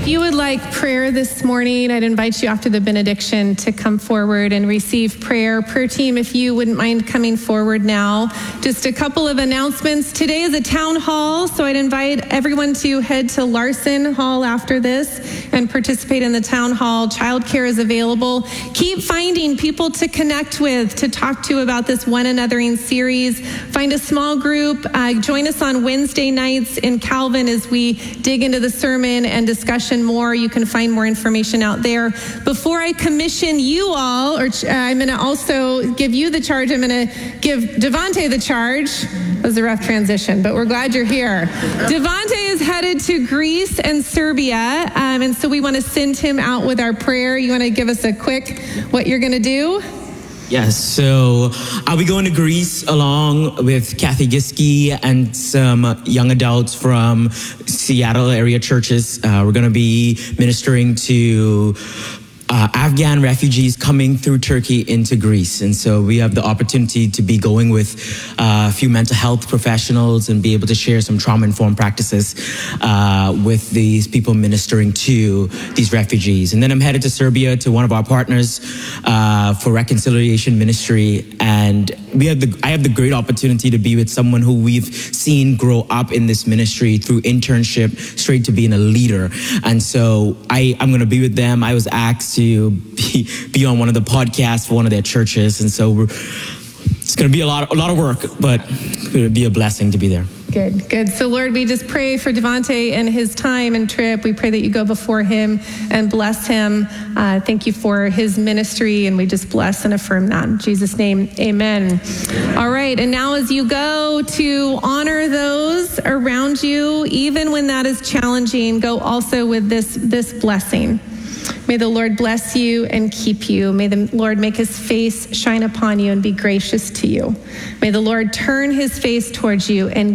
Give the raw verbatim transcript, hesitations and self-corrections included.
If you would like prayer this morning, I'd invite you after the benediction to come forward and receive prayer. Prayer team, if you wouldn't mind coming forward now. Just a couple of announcements. Today is a town hall, so I'd invite everyone to head to Larson Hall after this and participate in the town hall. Childcare is available. Keep finding people to connect with, to talk to about this One Anothering series. Find a small group. Uh, join us on Wednesday nights in Calvin as we dig into the sermon and discussion more. You can find more information out there. Before I commission you all, or uh, I'm going to also give you the charge. I'm going to give Devontae the charge. That was a rough transition, but we're glad you're here. Devontae is headed to Greece and Serbia, um, and so we want to send him out with our prayer. You want to give us a quick what you're going to do? Yes, so I'll be going to Greece along with Kathy Giske and some young adults from Seattle area churches. Uh, we're going to be ministering to Uh, Afghan refugees coming through Turkey into Greece. And so we have the opportunity to be going with uh, a few mental health professionals and be able to share some trauma-informed practices uh, with these people ministering to these refugees. And then I'm headed to Serbia to one of our partners uh, for Reconciliation Ministry. And we have the I have the great opportunity to be with someone who we've seen grow up in this ministry through internship straight to being a leader. And so I, I'm going to be with them. I was asked to to be, be on one of the podcasts for one of their churches. And so we're, it's going to be a lot, a lot of work, but it would be a blessing to be there. Good, good. So Lord, we just pray for Devontae and his time and trip. We pray that you go before him and bless him. Uh, thank you for his ministry, and we just bless and affirm that. In Jesus' name, amen. All right, and now as you go to honor those around you, even when that is challenging, go also with this, this blessing. May the Lord bless you and keep you. May the Lord make his face shine upon you and be gracious to you. May the Lord turn his face towards you and